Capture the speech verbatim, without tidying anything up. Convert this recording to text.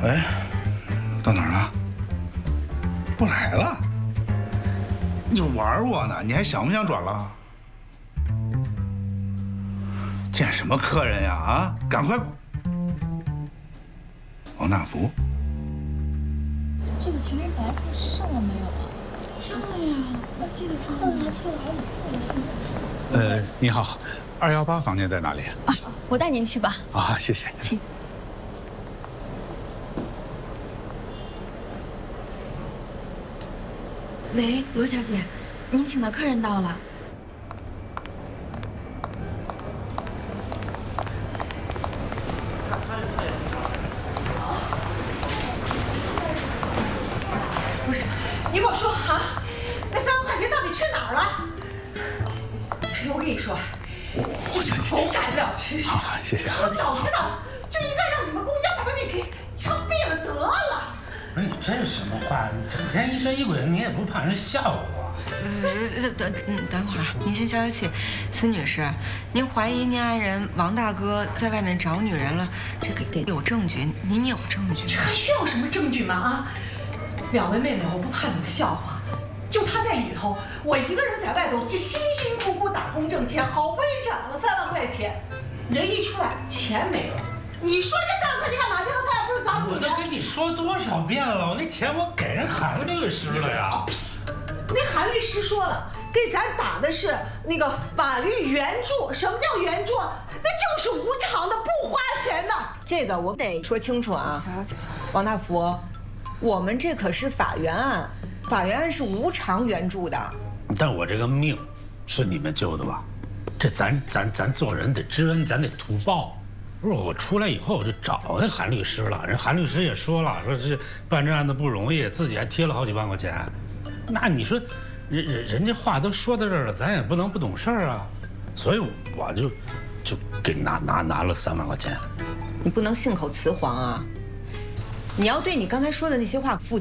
哎，到哪儿了？不来了？你玩我呢？你还想不想转了？见什么客人呀？啊，赶快！王大福， 这个情人白菜上了没有啊？上了呀，我记得客人还催了好几次呢。 呃，你好，二幺八房间在哪里？ 啊，我带您去吧。 啊，谢谢， 请。喂，罗小姐，您请的客人到了。 不是，你给我说啊，那三万块钱到底去哪儿了？哎，我跟你说，这狗改不了吃屎。 好，谢谢。 我早知道就应该让你们公家把他给给枪毙了得了。 不是你这是什么话？你整天疑神疑鬼的，你也不怕人笑话？ 呃，等等等会儿，您先消消气。孙女士，您怀疑您爱人王大哥在外面找女人了，这个得有证据，您有证据。 这还需要什么证据吗？啊，两位妹妹，我不怕你们笑话，就他在里头，我一个人在外头，这辛辛苦苦打工挣钱，好不容易攒了三万块钱，人一出来钱没了。你说这三万块钱干嘛去了？他也不是找你的。 我都跟你说多少遍了，我那钱我给人韩律师了呀。 那韩律师说了，给咱打的是那个法律援助。什么叫援助？那就是无偿的，不花钱的。 这个我得说清楚啊，王大福，我们这可是法援案，法援案是无偿援助的。 但我这个命是你们救的吧？这咱咱咱做人得知恩，咱得图报。不是我出来以后我就找那韩律师了，人韩律师也说了，说这办这案子不容易，自己还贴了好几万块钱。那你说，人人人家话都说到这儿了，咱也不能不懂事儿啊。所以我就就给拿拿拿了三万块钱。 你不能信口雌黄啊！你要对你刚才说的那些话负责。